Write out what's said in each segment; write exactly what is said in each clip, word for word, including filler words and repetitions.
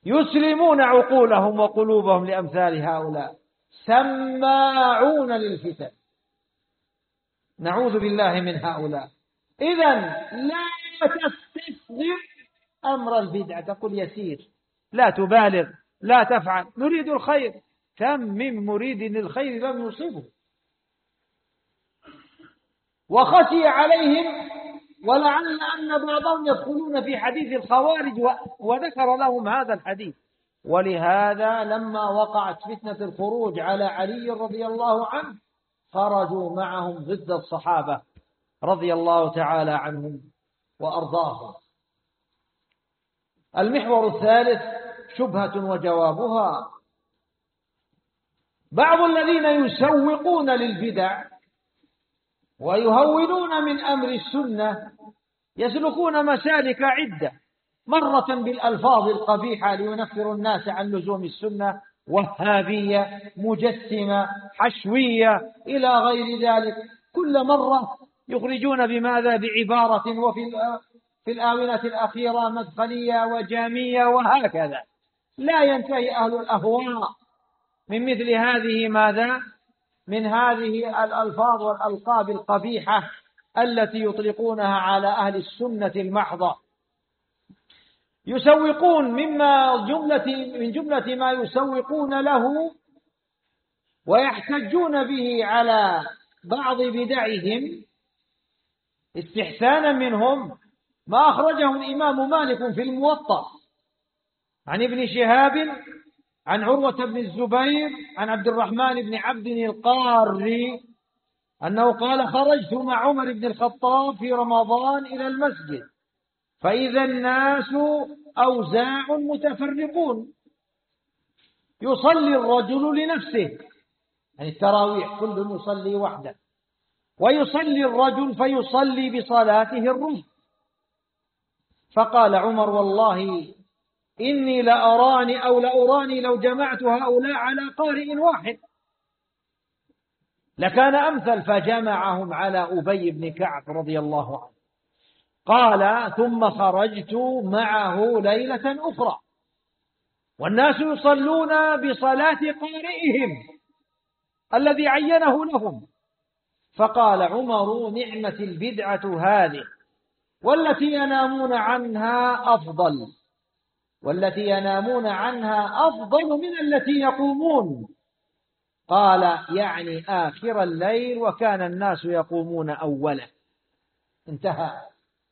يسلمون عقولهم وقلوبهم لأمثال هؤلاء سماعون للفتن. نعوذ بالله من هؤلاء. إذن لا تستصغر أمر البدعة، تقول يسير، لا تبالغ، لا تفعل، نريد الخير. كم من مريد للخير لم يصبه، وخشي عليهم، ولعل أن بعضهم يدخلون في حديث الخوارج وذكر لهم هذا الحديث. ولهذا لما وقعت فتنة الخروج على علي رضي الله عنه خرجوا معهم ضد الصحابة رضي الله تعالى عنهم وأرضاهم. المحور الثالث شبهة وجوابها. بعض الذين يسوقون للبدع ويهونون من أمر السنة يسلكون مسالك عدة، مرة بالألفاظ القبيحة لينفر الناس عن لزوم السنة، وهابية، مجسمة، حشوية، إلى غير ذلك. كل مرة يخرجون بماذا؟ بعبارة، وفي في الآونة الأخيرة مدخلية وجامية، وهكذا. لا ينتهي أهل الأهواء من مثل هذه ماذا؟ من هذه الألفاظ والألقاب القبيحة التي يطلقونها على أهل السنة المحضة. يسوقون مما جملة من جملة ما يسوقون له ويحتجون به على بعض بدعهم استحسانا منهم ما أخرجه الإمام مالك في الموطأ عن ابن شهاب عن عروة بن الزبير عن عبد الرحمن بن عبد القاري أنه قال: خرجت مع عمر بن الخطاب في رمضان إلى المسجد فإذا الناس أوزاع متفرقون، يصلي الرجل لنفسه، يعني التراويح كل يصلي وحده، ويصلي الرجل فيصلي بصلاته الرهط. فقال عمر: والله إني لأراني أو لأراني لو جمعت هؤلاء على قارئ واحد لكان أمثل، فجمعهم على أبي بن كعب رضي الله عنه. قال: ثم خرجت معه ليلة أخرى والناس يصلون بصلاة قارئهم الذي عينه لهم، فقال عمر: نعمة البدعة هذه، والتي ينامون عنها أفضل والتي ينامون عنها أفضل من التي يقومون. قال: يعني آخر الليل، وكان الناس يقومون أوله. انتهى.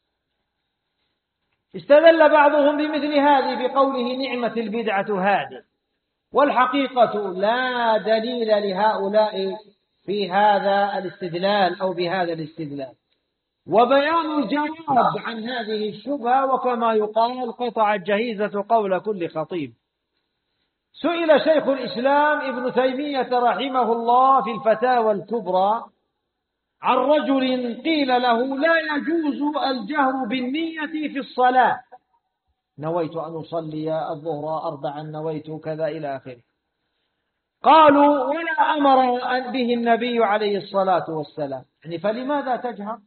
استدل بعضهم بمثل هذه بقوله نعمة البدعة هذه، والحقيقة لا دليل لهؤلاء في هذا الاستدلال أو بهذا الاستدلال. وبيان الجواب عن هذه الشبهة، وكما يقال قطعت جهيزة قول كل خطيب. سئل شيخ الإسلام ابن تيمية رحمه الله في الفتاوى الكبرى عن رجل قيل له: لا يجوز الجهر بالنية في الصلاة، نويت أن أصلي الظهر أربعا، نويت كذا إلى آخره. قالوا: ولا أمر به النبي عليه الصلاة والسلام، يعني فلماذا تجهر؟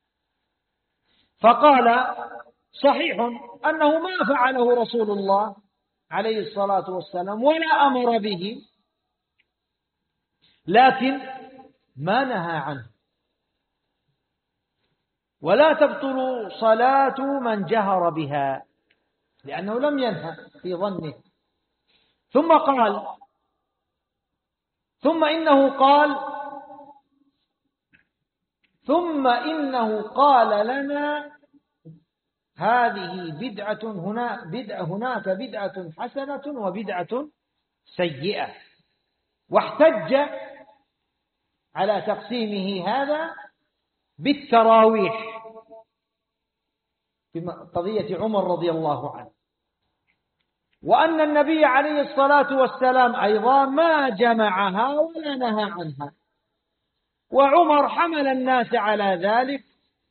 فقال: صحيح أنه ما فعله رسول الله عليه الصلاة والسلام ولا أمر به، لكن ما نهى عنه، ولا تبطل صلاة من جهر بها، لأنه لم ينهى في ظنه. ثم قال ثم إنه قال ثم إنه قال لنا: هذه بدعة هنا بدعة هناك بدعة حسنة وبدعة سيئة. واحتج على تقسيمه هذا بالتراويح في قضية عمر رضي الله عنه، وأن النبي عليه الصلاة والسلام أيضا ما جمعها ولا نهى عنها، وعمر حمل الناس على ذلك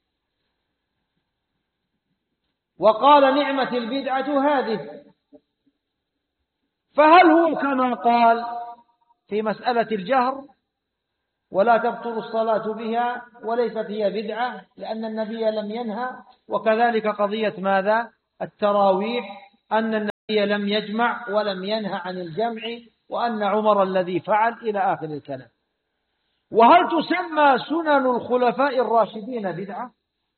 وقال: نعمة البدعة هذه. فهل هو كما قال في مسألة الجهر ولا تبطل الصلاة بها وليست هي بدعة لأن النبي لم ينهى؟ وكذلك قضية ماذا؟ التراويح، أن النبي لم يجمع ولم ينهى عن الجمع، وأن عمر الذي فعل إلى آخر الكلام. وهل تسمى سنن الخلفاء الراشدين بدعة؟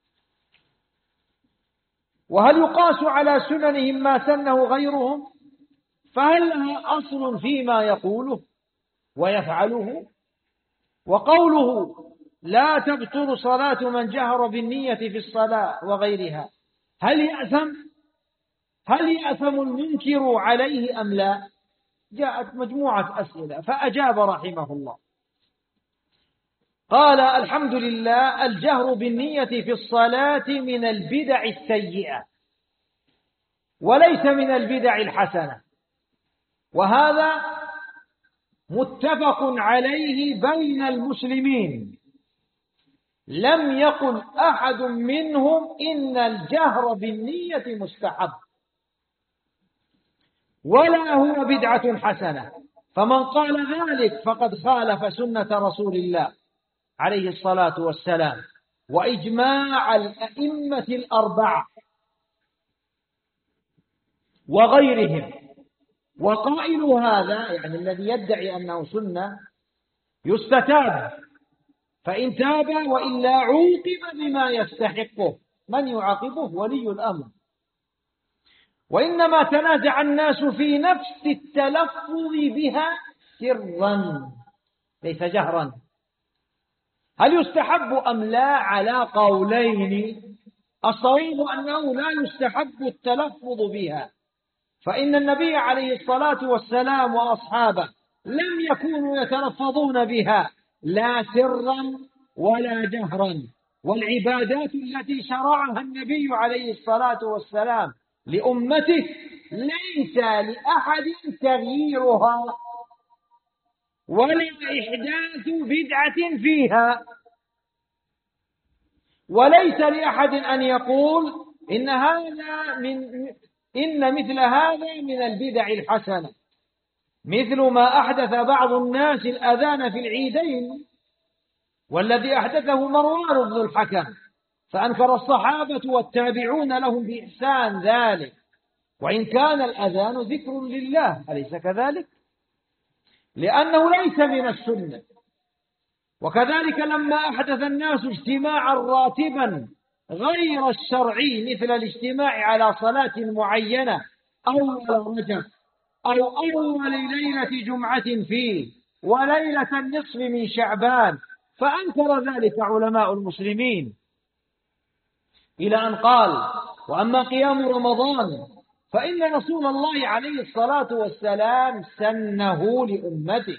وهل يقاس على سننهم ما سنه غيرهم؟ فهل لها أصل فيما يقوله ويفعله؟ وقوله لا تبطل صلاة من جهر بالنية في الصلاة وغيرها، هل يأثم؟ هل يأثم المنكر عليه أم لا؟ جاءت مجموعة أسئلة فأجاب رحمه الله، قال الحمد لله، الجهر بالنية في الصلاة من البدع السيئة وليس من البدع الحسنة، وهذا متفق عليه بين المسلمين، لم يقل أحد منهم إن الجهر بالنية مستحب ولا هو بدعة حسنة، فمن قال ذلك فقد خالف سنة رسول الله عليه الصلاة والسلام وإجماع الأئمة الأربعة وغيرهم. وقائل هذا يعني الذي يدعي أنه سنة يستتاب، فإن تاب وإلا عوقب بما يستحقه. من يعاقبه؟ ولي الأمر. وإنما تنازع الناس في نفس التلفظ بها سرا ليس جهرا، هل يستحب أم لا؟ على قولين، الصواب أنه لا يستحب التلفظ بها، فإن النبي عليه الصلاة والسلام وأصحابه لم يكونوا يتلفظون بها لا سرا ولا جهرا، والعبادات التي شرعها النبي عليه الصلاة والسلام لأمته ليس لأحد تغييرها ولا إحداث بدعة فيها، وليس لأحد أن يقول إن هذا من إن مثل هذا من البدع الحسنة، مثل ما أحدث بعض الناس الأذان في العيدين، والذي أحدثه مروان بن الحكم، فأنكر الصحابة والتابعون لهم بإحسان ذلك، وإن كان الأذان ذكر لله، أليس كذلك؟ لأنه ليس من السنة. وكذلك لما أحدث الناس اجتماعا راتبا غير الشرعي مثل الاجتماع على صلاة معينة أول رجب أو أول ليلة جمعة فيه وليلة النصف من شعبان، فأنكر ذلك علماء المسلمين إلى أن قال وأما قيام رمضان فإن رسول الله عليه الصلاة والسلام سنه لأمته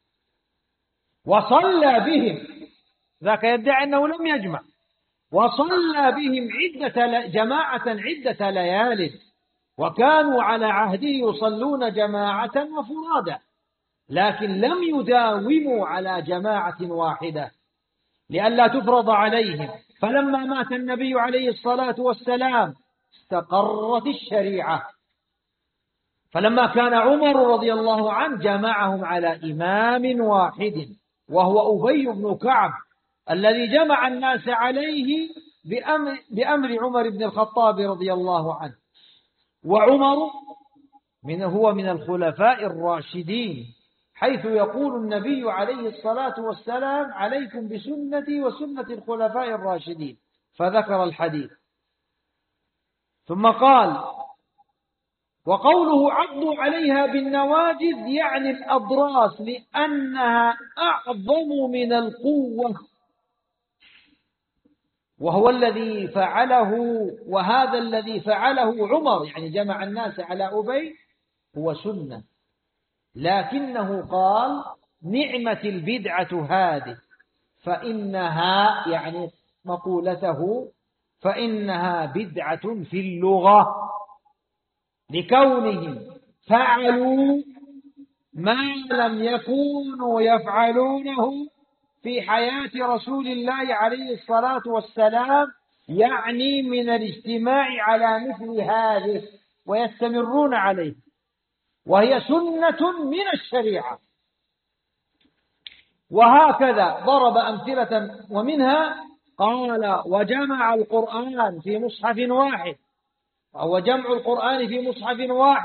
وصلى بهم، ذاك يدعي أنه لم يجمع، وصلى بهم عدة جماعة عدة ليال، وكانوا على عهده يصلون جماعة وفرادا، لكن لم يداوموا على جماعة واحدة لئلا تفرض عليهم. فلما مات النبي عليه الصلاة والسلام استقرت الشريعة، فلما كان عمر رضي الله عنه جمعهم على إمام واحد وهو أبي بن كعب الذي جمع الناس عليه بأمر, بأمر عمر بن الخطاب رضي الله عنه. وعمر من هو من الخلفاء الراشدين، حيث يقول النبي عليه الصلاة والسلام عليكم بسنتي وسنة الخلفاء الراشدين، فذكر الحديث. ثم قال وقوله عضوا عليها بالنواجذ يعني الأضراس لأنها أعظم من القوة، وهو الذي فعله، وهذا الذي فعله عمر يعني جمع الناس على أبي هو سنة، لكنه قال نعمة البدعة هذه، فإنها يعني مقولته فإنها بدعة في اللغة لكونهم فعلوا ما لم يكونوا يفعلونه في حياة رسول الله عليه الصلاة والسلام، يعني من الاجتماع على مثل هذه ويستمرون عليه، وهي سنة من الشريعة. وهكذا ضرب أمثلة، ومنها قال وجمع القرآن في مصحف واحد، أو جمع القرآن في مصحف واحد